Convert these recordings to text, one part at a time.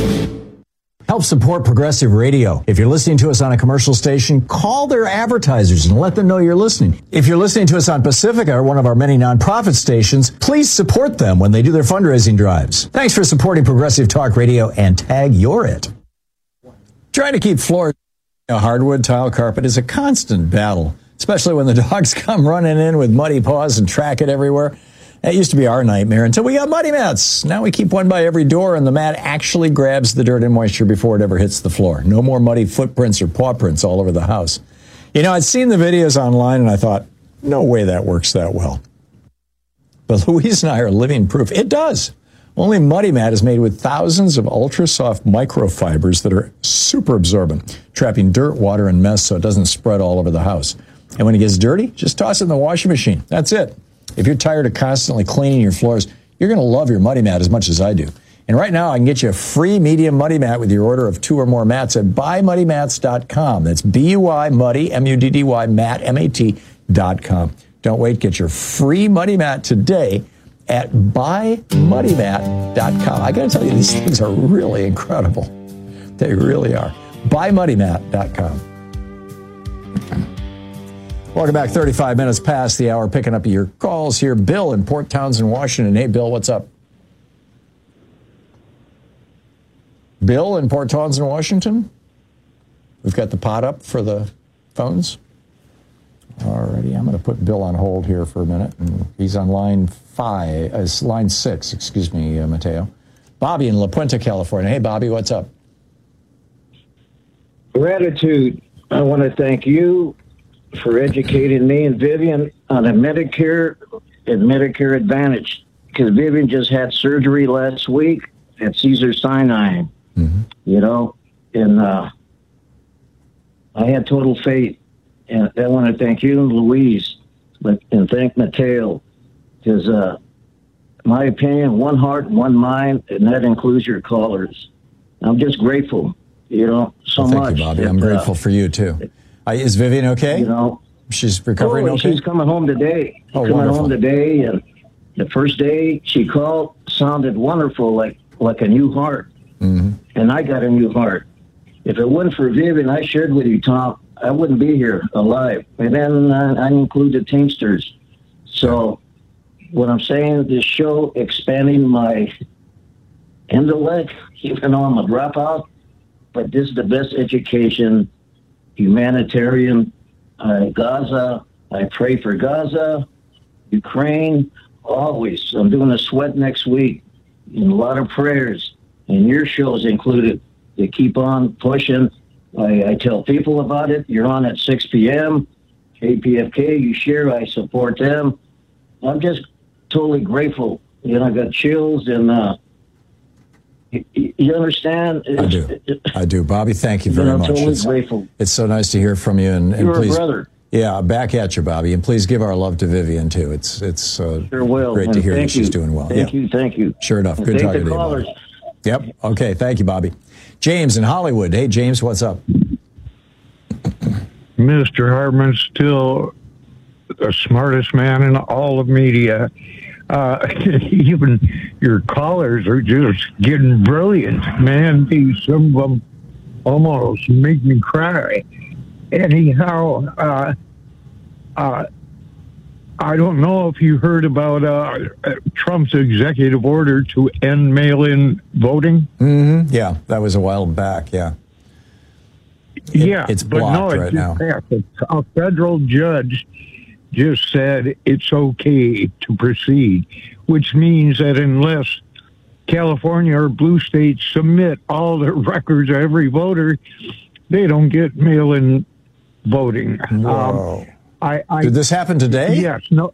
Help support Progressive Radio. If you're listening to us on a commercial station, call their advertisers and let them know you're listening. If you're listening to us on Pacifica, or one of our many nonprofit stations, please support them when they do their fundraising drives. Thanks for supporting Progressive Talk Radio and tag You're It. Trying to keep floors a hardwood tile carpet is a constant battle, especially when the dogs come running in with muddy paws and track it everywhere. That used to be our nightmare until we got muddy mats. Now we keep one by every door, and the mat actually grabs the dirt and moisture before it ever hits the floor. No more muddy footprints or paw prints all over the house. You know, I'd seen the videos online, and I thought, no way that works that well. But Louise and I are living proof. It does. Only Muddy Mat is made with thousands of ultra-soft microfibers that are super absorbent, trapping dirt, water, and mess so it doesn't spread all over the house. And when it gets dirty, just toss it in the washing machine. That's it. If you're tired of constantly cleaning your floors, you're going to love your Muddy Mat as much as I do. And right now, I can get you a free medium Muddy Mat with your order of 2 or more mats at buymuddymats.com. That's B-U-Y, Muddy, M-U-D-D-Y, Mat, M-A-T.com. Don't wait. Get your free Muddy Mat today at buymuddymats.com. I got to tell you, these things are really incredible. They really are. Buymuddymats.com. Welcome back. 35 minutes past the hour, picking up your calls here. Bill in Port Townsend, Washington. Hey, Bill, what's up? Bill in Port Townsend, Washington. We've got the pot up for the phones. Alrighty, I'm going to put Bill on hold here for a minute. And he's on line 6, excuse me, Mateo. Bobby in La Puente, California. Hey, Bobby, what's up? Gratitude. I want to thank you for educating me and Vivian on a Medicare and Medicare Advantage, because Vivian just had surgery last week at Cedars-Sinai, you know, and I had total faith. And I want to thank you and Louise, and thank Mateo, because my opinion, one heart, one mind, and that includes your callers. I'm just grateful, you know, so much. Thank you, Bobby. I'm grateful for you, too. Is Vivian okay? You know, she's recovering okay? She's coming home today. Wonderful. Today, and the first day she called sounded wonderful, like a new heart. And I got a new heart. If it wasn't for Vivian, I shared with you, Tom, I wouldn't be here alive. And then I include the Teamsters. So what I'm saying, this show expanding my intellect, even though I'm a dropout, but this is the best education, humanitarian. Gaza, I pray for Gaza, Ukraine, always. I'm doing a sweat next week, and a lot of prayers, and your show's included. They keep on pushing. I tell people about it. You're on at 6 p.m. KPFK, you share, I support them. I'm just totally grateful. You know, I got chills, and you understand? I do. Bobby, thank you very much. I'm totally grateful. It's so nice to hear from you. And You're please, a brother. Yeah, back at you, Bobby. And please give our love to Vivian, too. It's sure will. Great to hear that she's doing well. Thank you. Sure enough. Good talking to you, Bobby. Yep. Okay. Thank you, Bobby. James in Hollywood. Hey, James, what's up? Mr. Hartman's still the smartest man in all of media. Even your callers are just getting brilliant, man. Some of them almost make me cry. Anyhow, I don't know if you heard about Trump's executive order to end mail-in voting. Yeah, that was a while back, yeah. It's blocked right now. A federal judge just said it's okay to proceed, which means that unless California or blue states submit all the records of every voter, they don't get mail-in voting. Whoa. Did this happen today? Yes. No.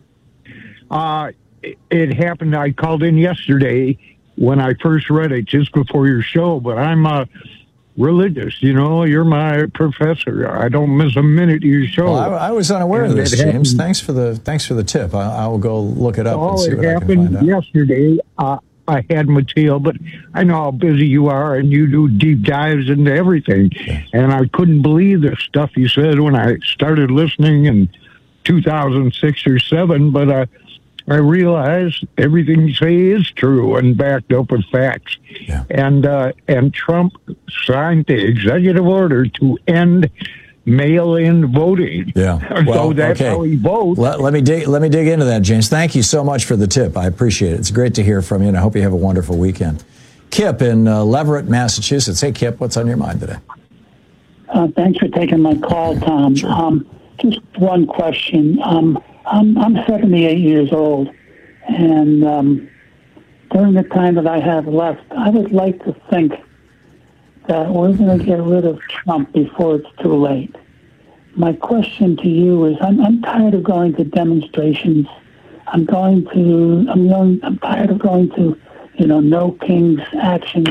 It happened. I called in yesterday when I first read it, just before your show, but I'm religious. You know, you're my professor. I don't miss a minute of your show. Well, I was unaware of this, James. Thanks for the tip. I will go look it up and see what I can find out. It happened yesterday. I had Mateo, but I know how busy you are, and you do deep dives into everything. Yes. And I couldn't believe the stuff you said when I started listening in 2006 or 2007. But I realize everything you say is true and backed up with facts. Yeah. And Trump signed the executive order to end mail-in voting. Yeah. Well, so that's how he votes. Let me dig into that, James. Thank you so much for the tip. I appreciate it. It's great to hear from you, and I hope you have a wonderful weekend. Kip in Leverett, Massachusetts. Hey, Kip, what's on your mind today? Thanks for taking my call, Tom. Sure. Just one question. I'm 78 years old, and during the time that I have left, I would like to think that we're going to get rid of Trump before it's too late. My question to you is, I'm tired of going to demonstrations. I'm tired of going to, No King's actions.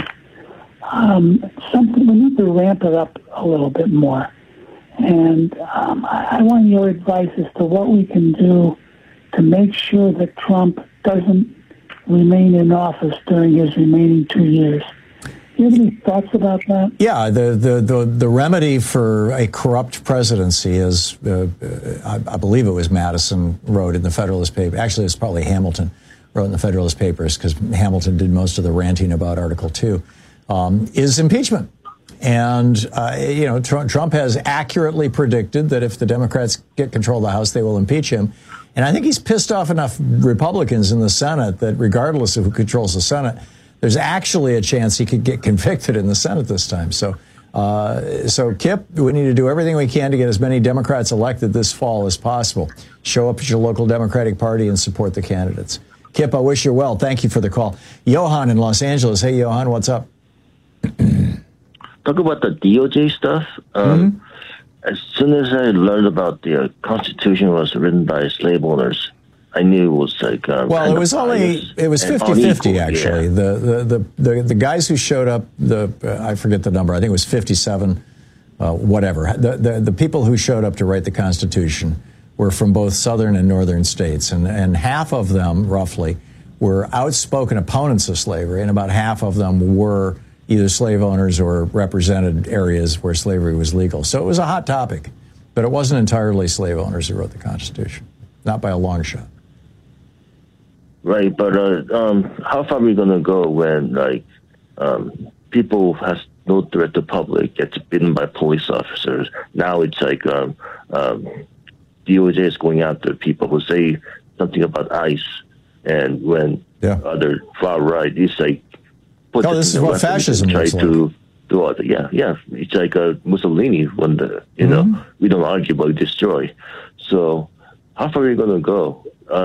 We need to ramp it up a little bit more. And I want your advice as to what we can do to make sure that Trump doesn't remain in office during his remaining 2 years. Do you have any thoughts about that? Yeah, the remedy for a corrupt presidency is, I believe it was Madison wrote in the Federalist Papers. Actually, it's probably Hamilton wrote in the Federalist Papers, because Hamilton did most of the ranting about Article 2, is impeachment. And, Trump has accurately predicted that if the Democrats get control of the House, they will impeach him. And I think he's pissed off enough Republicans in the Senate that regardless of who controls the Senate, there's actually a chance he could get convicted in the Senate this time. So, Kip, we need to do everything we can to get as many Democrats elected this fall as possible. Show up at your local Democratic Party and support the candidates. Kip, I wish you well. Thank you for the call. Johan in Los Angeles. Hey, Johan, what's up? Talk about the DOJ stuff. As soon as I learned about the Constitution was written by slave owners, I knew it was like it was 50-50 actually. Yeah. The guys who showed up, I forget the number. I think it was 57, whatever. The people who showed up to write the Constitution were from both southern and northern states, and half of them roughly were outspoken opponents of slavery, and about half of them were either slave owners or represented areas where slavery was legal. So it was a hot topic, but it wasn't entirely slave owners who wrote the Constitution, not by a long shot. Right, but how far are we going to go when, people has no threat to public gets beaten by police officers? Now it's like DOJ is going after people who say something about ICE, and when other far right, it's like, this is what fascism looks like. To do all it's like Mussolini when we don't argue but we destroy. So how far are we going to go?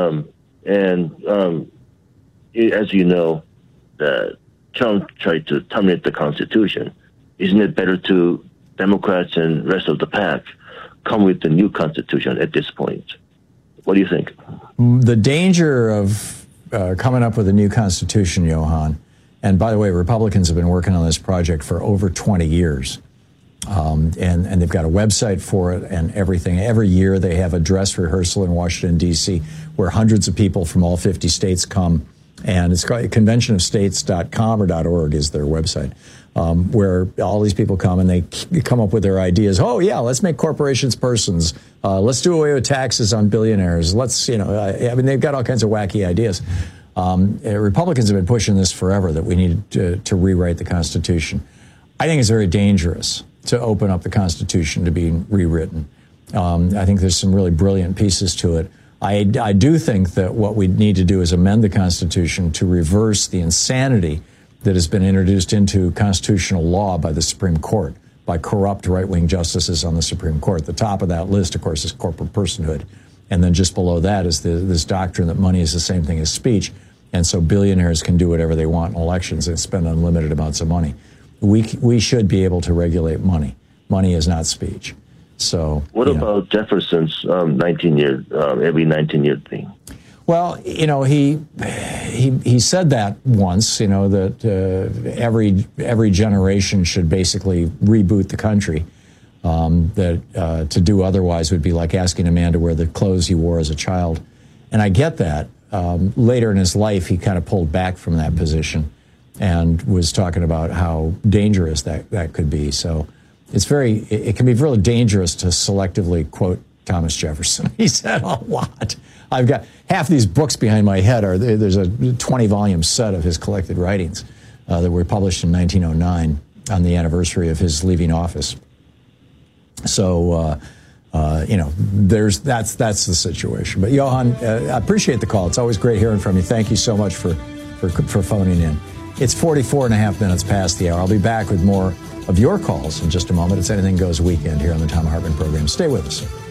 As you know, that Trump tried to terminate the Constitution. Isn't it better to Democrats and rest of the pack come with the new Constitution at this point? What do you think? The danger of coming up with a new Constitution, Johan, and by the way, Republicans have been working on this project for over 20 years. And they've got a website for it and everything. Every year they have a dress rehearsal in Washington, D.C., where hundreds of people from all 50 states come. And it's called conventionofstates.com or .org is their website, where all these people come and they come up with their ideas. Oh, yeah, let's make corporations persons. Let's do away with taxes on billionaires. They've got all kinds of wacky ideas. Republicans have been pushing this forever, that we need to rewrite the Constitution. I think it's very dangerous to open up the Constitution to being rewritten. I think there's some really brilliant pieces to it. I do think that what we need to do is amend the Constitution to reverse the insanity that has been introduced into constitutional law by the Supreme Court, by corrupt right-wing justices on the Supreme Court. The top of that list, of course, is corporate personhood. And then just below that is this doctrine that money is the same thing as speech. And so billionaires can do whatever they want in elections and spend unlimited amounts of money. We should be able to regulate money. Money is not speech. So what about Jefferson's 19-year, every 19-year thing? Well, he said that once, that every generation should basically reboot the country. That to do otherwise would be like asking a man to wear the clothes he wore as a child. And I get that. Later in his life, he kind of pulled back from that position and was talking about how dangerous that could be. So it can be really dangerous to selectively quote Thomas Jefferson. He said a lot. I've got half these books behind my head. There's a 20-volume set of his collected writings that were published in 1909 on the anniversary of his leaving office. So, that's the situation. But Johan, I appreciate the call. It's always great hearing from you. Thank you so much for phoning in. It's 44 and a half minutes past the hour. I'll be back with more of your calls in just a moment. It's Anything Goes Weekend here on the Thom Hartmann program. Stay with us.